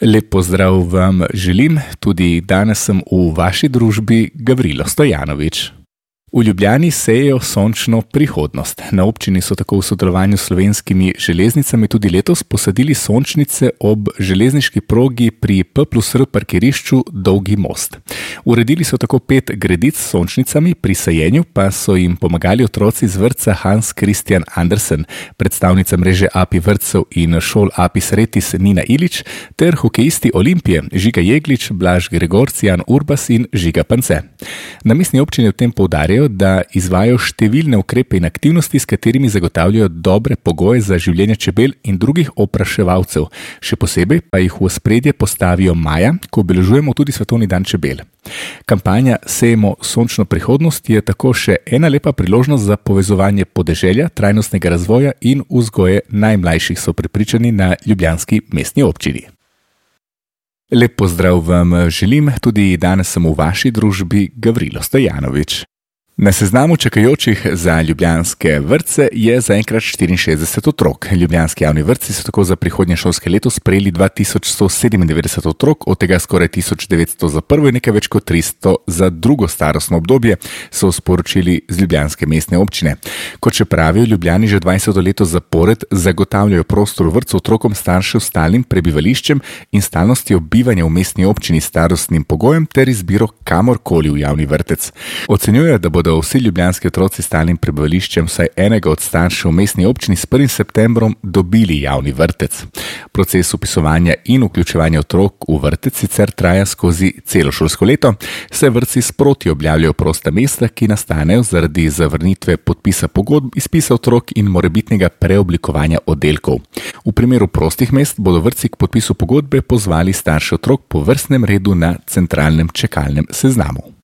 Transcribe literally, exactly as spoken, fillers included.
Lep pozdrav vam želim, tudi danes sem v vaši družbi Gavrilo Stojanovič. V Ljubljani sejejo sončno prihodnost. Na občini so tako v sodelovanju s Slovenskimi železnicami tudi letos posadili sončnice ob železniški progi pri P plus R parkirišču Dolgi most. Uredili so tako pet gredic s sončnicami, pri sajenju pa so jim pomagali otroci z vrtca Hans Christian Andersen, predstavnica mreže A P I vrtcev in šol A P I Sretis Nina Ilič ter hokejisti Olimpije Žiga Jeglič, Blaž Gregorc, Jan Urbas in Žiga Pance. Na mestni občini v tem poudarjajo, da izvajajo številne ukrepe in aktivnosti, s katerimi zagotavljajo dobre pogoje za življenje čebel in drugih opraševalcev. Še posebej pa jih v ospredje postavijo maja, ko obeležujemo tudi Svetovni dan čebel. Kampanja Sejemo sončno prihodnost je tako še ena lepa priložnost za povezovanje podeželja, trajnostnega razvoja in vzgoje najmlajših, so prepričani na ljubljanski mestni občini. Lep pozdrav vam želim, tudi danes sem v vaši družbi Gavrilo Stojanovič. Na seznamu čakajočih za ljubljanske vrtce je zaenkrat štiriinšestdeset otrok. Ljubljanski javni vrtci so tako za prihodnje šolske leto sprejeli dva tisoč sto sedemindevetdeset otrok, od tega skoraj tisoč devetsto za prvo in nekaj več kot tristo za drugo starostno obdobje, so sporočili z ljubljanske mestne občine. Kot še pravijo, Ljubljani že dvajseto leto zapored zagotavljajo prostor v vrtcu otrokom staršev s stalnim prebivališčem in stalnostjo bivanja v mestni občini s starostnim pogojem ter izbiro kamorkoli v javni vrtec. Ocenjujejo, da bodo da vsi ljubljanski otroci s stalnim prebivališčem vsaj enega od staršev v mestni občini s prvim septembrom dobili javni vrtec. Proces vpisovanja in vključevanja otrok v vrtec sicer traja skozi celo šolsko leto, saj vrtci sproti objavljajo prosta mesta, ki nastanejo zaradi zavrnitve podpisa pogodb, izpisa otrok in morebitnega preoblikovanja oddelkov. V primeru prostih mest bodo vrtci k podpisu pogodbe pozvali starše otrok po vrstnem redu na centralnem čakalnem seznamu.